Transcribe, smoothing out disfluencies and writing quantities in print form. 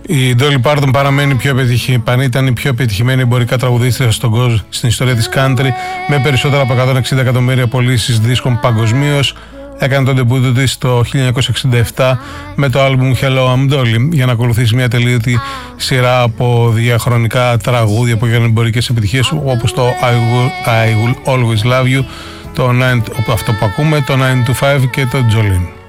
Η Dolly Parton ήταν η πιο επιτυχημένη εμπορικά τραγουδίστρια στον κόσμο στην ιστορία της country, με περισσότερα από 160 εκατομμύρια πωλήσεις δίσκων παγκοσμίως. Έκανε τον ντεμπούτο της το 1967 με το άλμπουμ Hello I'm Dolly, για να ακολουθήσει μια τελείωτη σειρά από διαχρονικά τραγούδια που έγιναν εμπορικές επιτυχίες, όπως το I Will Always Love You, αυτό που ακούμε, το 9 to 5 και το Jolene.